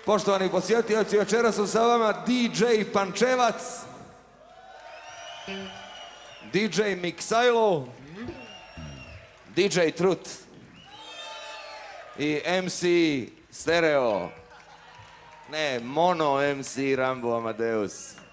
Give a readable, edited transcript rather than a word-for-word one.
Poštovani posjetioci, večeras su sa vama DJ Pančevac, DJ Miksajlo, DJ Trut i MC Stereo. Ne, mono MC Rambo Amadeus.